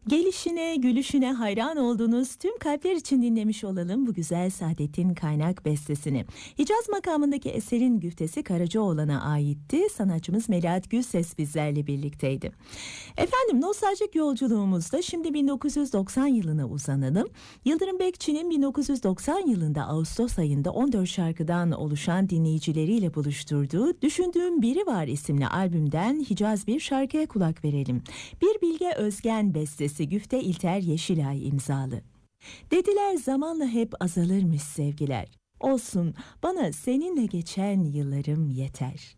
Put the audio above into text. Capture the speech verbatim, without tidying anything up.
Gelişine, gülüşüne hayran olduğunuz tüm kalpler için dinlemiş olalım bu güzel Saadet'in Kaynak bestesini. Hicaz makamındaki eserin güftesi Karacaoğlan'a aitti. Sanatçımız Melahat Gülses bizlerle birlikteydi. Efendim, nostaljik yolculuğumuzda şimdi bin dokuz yüz doksan yılına uzanalım. Yıldırım Bekçi'nin bin dokuz yüz doksan yılında Ağustos ayında on dört şarkıdan oluşan dinleyicileriyle buluşturduğu Düşündüğüm Biri Var isimli albümden Hicaz bir şarkıya kulak verelim. Bir Bilge Özgen bestesi, Güfte İlter Yeşilay imzalı. Dediler zamanla hep azalırmış sevgiler. Olsun, bana seninle geçen yıllarım yeter.